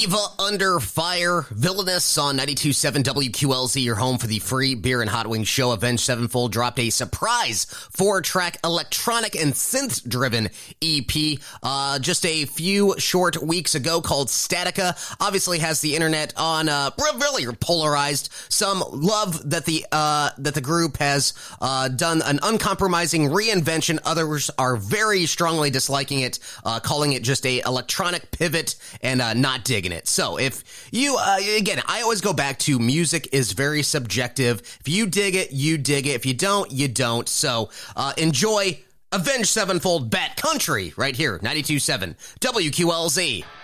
Diva Under Fire, Villainous on 92.7 WQLZ, your home for the free beer and hot wings show. Avenged Sevenfold dropped a surprise 4-track electronic and synth-driven EP just a few short weeks ago called Statica. Obviously has the internet on really polarized. Some love that the group has done an uncompromising reinvention. Others are very strongly disliking it, calling it just a electronic pivot and not digging it. So if you, again, I always go back to music is very subjective. If you dig it, you dig it. If you don't, you don't. So enjoy Avenged Sevenfold Bat Country right here, 92.7 WQLZ.